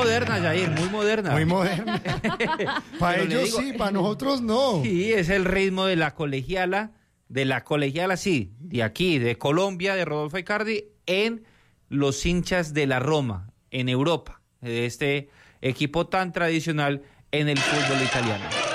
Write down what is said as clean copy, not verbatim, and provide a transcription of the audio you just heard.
moderna, Jair, muy moderna. Muy moderna. Para ellos sí, para nosotros no. Sí, es el ritmo de la colegiala, sí, de aquí, de Colombia, de Rodolfo Icardi, en los hinchas de la Roma, en Europa, de este equipo tan tradicional en el fútbol italiano.